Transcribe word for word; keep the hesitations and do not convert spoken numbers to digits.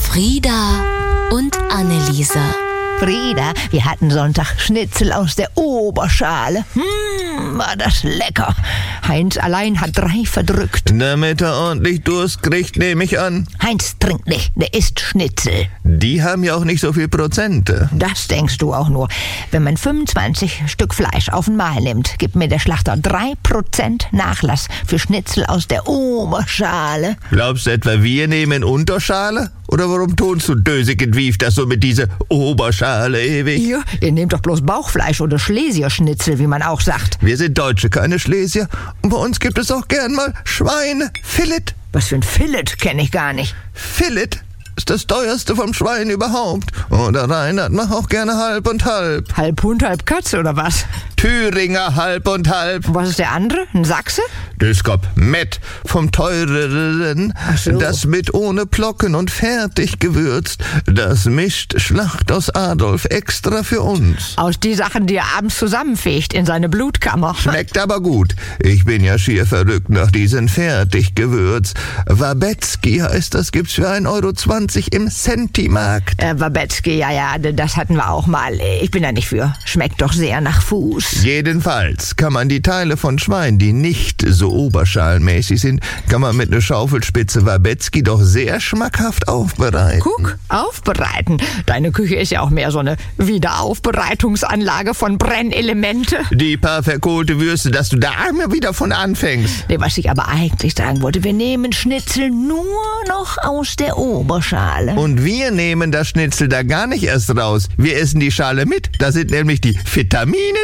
Frieda und Anneliese. Frieda, wir hatten Sonntag Schnitzel aus der Oberschale. Hm, war das lecker. Heinz allein hat drei verdrückt. Damit er ordentlich Durst kriegt, nehme ich an. Heinz trinkt nicht, der isst Schnitzel. Die haben ja auch nicht so viel Prozente. Das denkst du auch nur. Wenn man fünfundzwanzig Stück Fleisch auf einmal nimmt, gibt mir der Schlachter drei Prozent Nachlass für Schnitzel aus der Oberschale. Glaubst du etwa, wir nehmen Unterschale? Oder warum tonst du dösig und wief das so mit dieser Oberschale ewig? Ihr, ihr nehmt doch bloß Bauchfleisch oder Schlesierschnitzel, wie man auch sagt. Wir sind Deutsche, keine Schlesier. Und bei uns gibt es auch gern mal Schweine. Filet. Was für ein Filet, kenne ich gar nicht. Filet ist das teuerste vom Schwein überhaupt. Oder Reinhard macht auch gerne halb und halb. Halb Hund, halb Katze oder was? Thüringer halb und halb. Und was ist der andere? Ein Sachse? Das kommt Mett vom teureren. Ach so. Das mit ohne Plocken und fertig gewürzt. Das mischt Schlacht aus Adolf extra für uns. Aus die Sachen, die er abends zusammenfegt in seine Blutkammer. Schmeckt aber gut. Ich bin ja schier verrückt nach diesen Fertiggewürz. Wabetzky heißt das, gibt's für ein Euro zwanzig im Centimarkt. Äh, Wabetzky, ja, ja, das hatten wir auch mal. Ich bin da nicht für. Schmeckt doch sehr nach Fuß. Jedenfalls kann man die Teile von Schwein, die nicht so oberschalenmäßig sind, kann man mit einer Schaufelspitze Wabetzky doch sehr schmackhaft aufbereiten. Guck, aufbereiten. Deine Küche ist ja auch mehr so eine Wiederaufbereitungsanlage von Brennelemente. Die paar verkohlte Würste, dass du da immer wieder von anfängst. Nee, was ich aber eigentlich sagen wollte, wir nehmen Schnitzel nur noch aus der Oberschale. Und wir nehmen das Schnitzel da gar nicht erst raus. Wir essen die Schale mit. Da sind nämlich die Vitamine